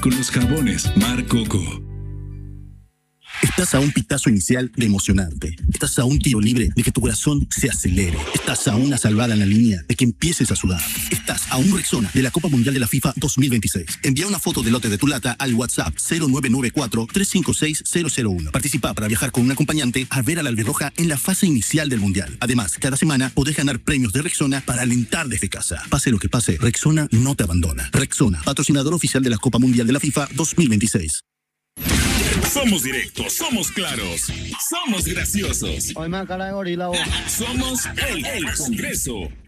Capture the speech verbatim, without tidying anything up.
con los jabones Mar Coco. Estás a un pitazo inicial de emocionarte. Estás a un tiro libre de que tu corazón se acelere. Estás a una salvada en la línea de que empieces a sudar. Estás a un Rexona de la Copa Mundial de la FIFA dos mil veintiséis. Envía una foto del lote de tu lata al WhatsApp cero nueve nueve cuatro, tres cinco seis, cero cero uno. Participa para viajar con un acompañante a ver a la albirroja en la fase inicial del Mundial. Además, cada semana podés ganar premios de Rexona para alentar desde casa. Pase lo que pase, Rexona no te abandona. Rexona, patrocinador oficial de la Copa Mundial de la FIFA dos mil veintiséis. Somos directos, somos claros, somos graciosos. Somos el, el Congreso.